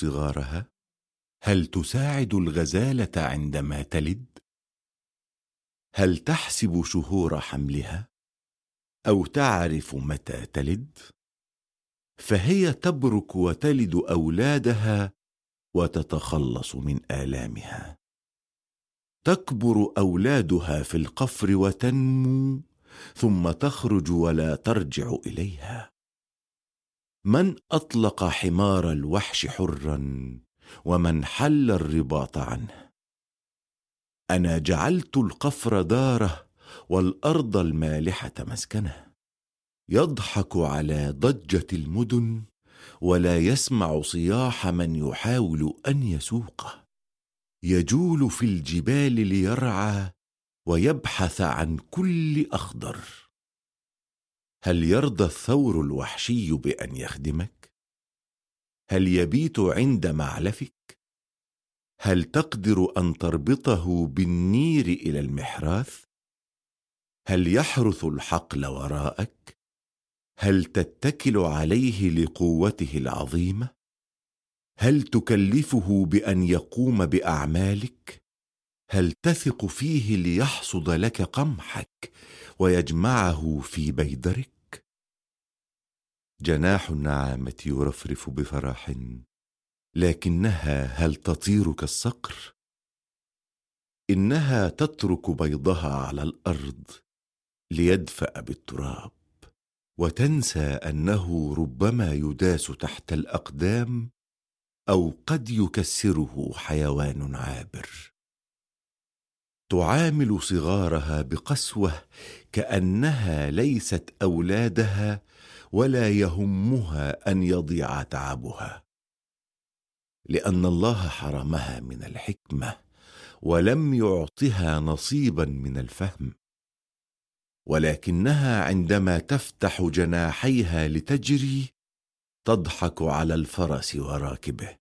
صغارها؟ هل تساعد الغزالة عندما تلد؟ هل تحسب شهور حملها؟ أو تعرف متى تلد؟ فهي تبرك وتلد أولادها وتتخلص من آلامها. تكبر أولادها في القفر وتنمو، ثم تخرج ولا ترجع إليها. من أطلق حمار الوحش حرا ومن حل الرباط عنه؟ أنا جعلت القفر داره والأرض المالحة مسكنه. يضحك على ضجة المدن ولا يسمع صياح من يحاول أن يسوقه. يجول في الجبال ليرعى ويبحث عن كل أخضر. هل يرضى الثور الوحشي بأن يخدمك؟ هل يبيت عند معلفك؟ هل تقدر أن تربطه بالنير إلى المحراث؟ هل يحرث الحقل وراءك؟ هل تتكل عليه لقوته العظيمة؟ هل تكلفه بأن يقوم بأعمالك؟ هل تثق فيه ليحصد لك قمحك ويجمعه في بيدرك؟ جناح النعامة يرفرف بفرح، لكنها هل تطير كالصقر؟ إنها تترك بيضها على الأرض ليدفأ بالتراب، وتنسى أنه ربما يداس تحت الأقدام أو قد يكسره حيوان عابر. تعامل صغارها بقسوة كأنها ليست أولادها، ولا يهمها أن يضيع تعبها، لأن الله حرمها من الحكمة ولم يعطها نصيبا من الفهم. ولكنها عندما تفتح جناحيها لتجري تضحك على الفرس وراكبه.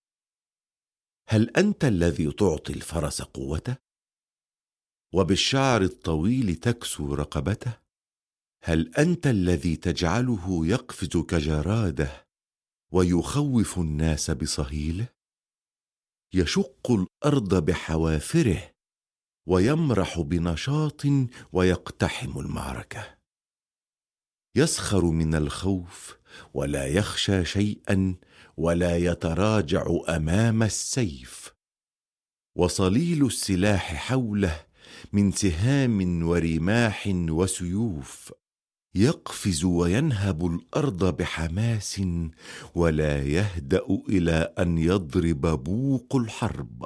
هل أنت الذي تعطي الفرس قوته؟ وبالشعر الطويل تكسو رقبته؟ هل أنت الذي تجعله يقفز كجراده ويخوف الناس بصهيله؟ يشق الأرض بحوافره ويمرح بنشاط ويقتحم المعركة. يسخر من الخوف ولا يخشى شيئا ولا يتراجع أمام السيف. وصليل السلاح حوله من سهام ورماح وسيوف. يقفز وينهب الأرض بحماس ولا يهدأ إلى أن يضرب بوق الحرب.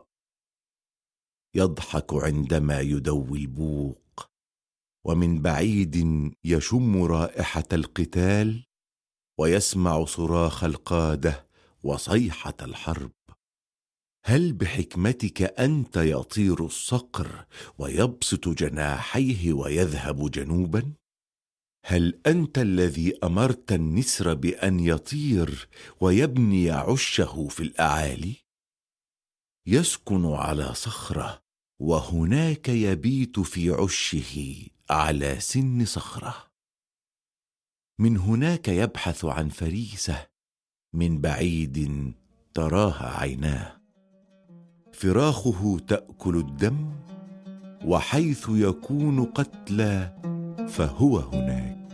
يضحك عندما يدوي البوق، ومن بعيد يشم رائحة القتال ويسمع صراخ القادة وصيحة الحرب. هل بحكمتك أنت يطير الصقر ويبسط جناحيه ويذهب جنوبا؟ هل أنت الذي أمرت النسر بأن يطير ويبني عشه في الأعالي؟ يسكن على صخرة وهناك يبيت في عشه على سن صخرة. من هناك يبحث عن فريسة، من بعيد تراها عيناه. فراخه تأكل الدم، وحيث يكون قتلى فهو هناك.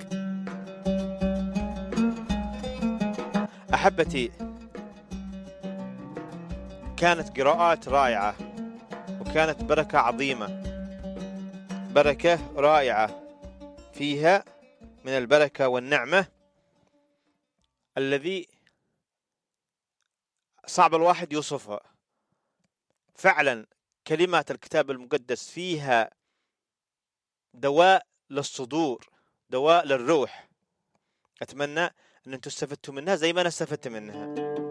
أحبتي، كانت قراءات رائعة وكانت بركة عظيمة، بركة رائعة فيها من البركة والنعمة الذي صعب الواحد يوصفها. فعلا كلمات الكتاب المقدس فيها دواء للصدور، دواء للروح. أتمنى أن أنتم استفدتوا منها زي ما أنا استفدت منها.